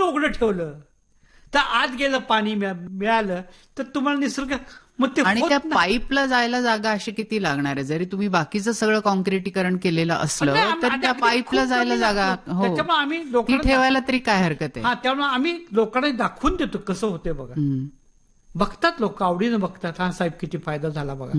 उघडं ठेवलं तर आत गेलं पाणी मिळालं तर तुम्हाला निसर्ग मग ते आणि त्या पाईपला जायला जागा अशी किती लागणार आहे? जरी तुम्ही बाकीचं सगळं कॉन्क्रिटीकरण केलेलं असलं तर त्या पाईपला जायला जागा त्याच्यामुळे आम्ही ती ठेवायला तरी काय हरकत आहे? त्यामुळे आम्ही लोकांना दाखवून देतो कसं होते बघा. बघतात लोक, आवडीनं बघतात. हा साहेब किती फायदा झाला बघा.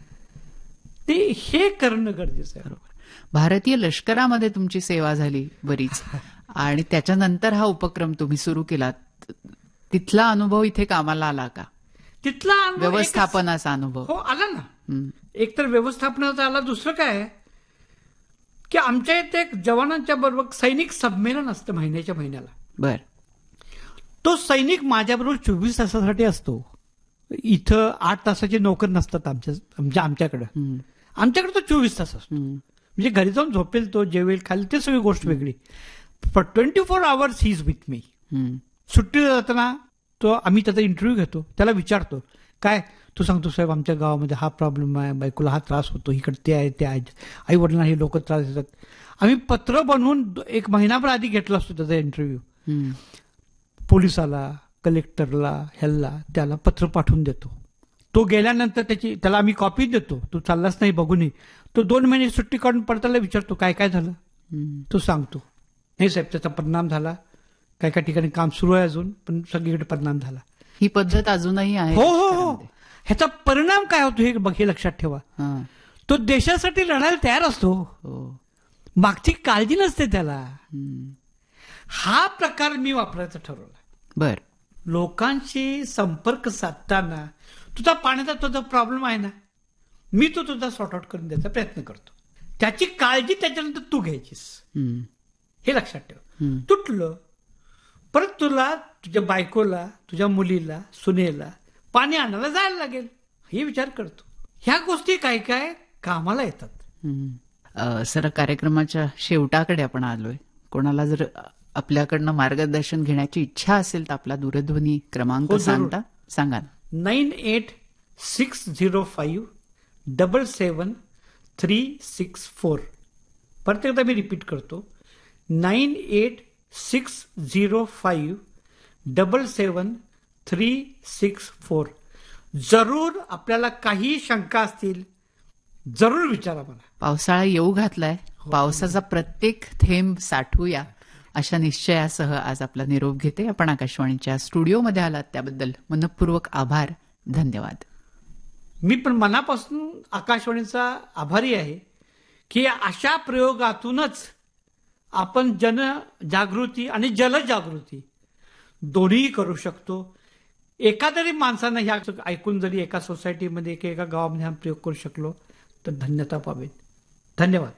ते हे करणं गरजेचं आहे. बरोबर. भारतीय लष्करामध्ये तुमची सेवा झाली बरीच आणि त्याच्यानंतर हा उपक्रम तुम्ही सुरू केलात. तिथला अनुभव इथे कामाला आला का? तिथला व्यवस्थापनाचा अनुभव हो आला ना. एकतर व्यवस्थापनाचा आला. दुसरं काय की आमच्या इथे एक जवानांच्या बरोबर सैनिक संमेलन असतं महिन्याला. बर. तो सैनिक माझ्याबरोबर 24 तासासाठी असतो. इथं 8 तासाचे नोकर नसतात आमच्याकडे. आमच्याकडे तो 24 तास असतो. म्हणजे घरी जाऊन झोपेल तो, जेवेल, खाली, ते सगळी गोष्ट वेगळी. 24 hours he is with me. सुट्टीला जाताना तो आम्ही त्याचा इंटरव्ह्यू घेतो, त्याला विचारतो काय तू सांगतो साहेब आमच्या गावामध्ये हा प्रॉब्लेम आहे, बायकोला हा त्रास होतो, इकडे ते आहे, ते आहे, आई वडिलांना हे लोक त्रास देतात. आम्ही पत्र बनवून 1 महिनाभर आधी घेतला असतो त्याचा इंटरव्ह्यू. पोलिसाला, कलेक्टरला, त्याला पत्र पाठवून देतो. तो गेल्यानंतर त्याला आम्ही कॉपी देतो. तू चाललाच नाही बघून. तो 2 महिने सुट्टी काढून पडताना विचारतो काय काय झालं. तो सांगतो नाही साहेब त्याचा परिणाम झाला, काय काय ठिकाणी काम सुरू आहे अजून, पण सगळीकडे परिणाम झाला. ही पद्धत अजूनही आहे. हो. ह्याचा परिणाम काय होतो हे लक्षात ठेवा. तो देशासाठी लढायला तयार असतो. मागची काळजी नसते त्याला. हा प्रकार मी वापरायचा ठरवला. बर. लोकांशी संपर्क साधताना तुझा पाण्याचा प्रॉब्लेम आहे ना, मी तो तुझा सॉर्ट आउट करून द्यायचा प्रयत्न करतो. त्याची काळजी त्याच्यानंतर तू घ्यायचीस, हे लक्षात ठेव. तुटलं परत तुला तुझ्या बायकोला, तुझ्या मुलीला, सुनेला पाणी आणायला जायला लागेल, हे विचार करतो. ह्या गोष्टी काय काय कामाला येतात. सर, कार्यक्रमाच्या शेवटाकडे आपण आलोय. कोणाला जर आपल्याकडनं मार्गदर्शन घेण्याची इच्छा असेल तर आपला दूरध्वनी क्रमांक सांगा. 9860577364. परत एकदा मी रिपीट करतो, 9860577364. जरूर आपल्याला काही शंका असतील जरूर विचारा मला. पावसाळा येऊ घातलाय, पावसाचा प्रत्येक थेंब साठवूया अशा निश्चयासह आज आपला निरोप घेते. आपण आकाशवाणीच्या स्टुडिओमध्ये आलात त्याबद्दल मनपूर्वक आभार. धन्यवाद. मी पण मनापासून आकाशवाणीचा आभारी आहे की अशा प्रयोगातूनच आपण जनजागृती आणि जलजागृती दोन्ही करू शकतो. एखाद्या माणसानं ह्या ऐकून जरी एका सोसायटीमध्ये एका गावामध्ये हा प्रयोग करू शकलो तर धन्यता पावेल. धन्यवाद.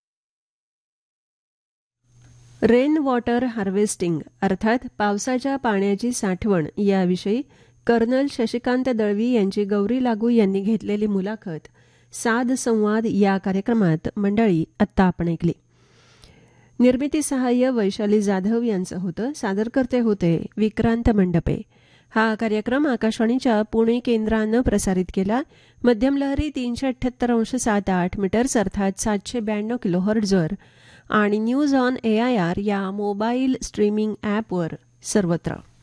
रेन वॉटर हार्वेस्टिंग अर्थात पावसाच्या पाण्याची साठवण याविषयी कर्नल शशिकांत दळवी यांची गौरी लागू यांनी घेतलेली मुलाखत साध संवाद या कार्यक्रमात मंडळी आत्ता आपण ऐकली. निर्मिती सहाय्य वैशाली जाधव यांचं होतं. सादरकर्ते होते विक्रांत मंडपे. हा कार्यक्रम आकाशवाणीच्या पुणे केंद्रानं प्रसारित केला. मध्यम लहरी 378.78 मीटर्स अर्थात 792 किलोहर्ट्झवर आणि न्यूज ऑन AIR या मोबाईल स्ट्रीमिंग ॲपवर सर्वत्र.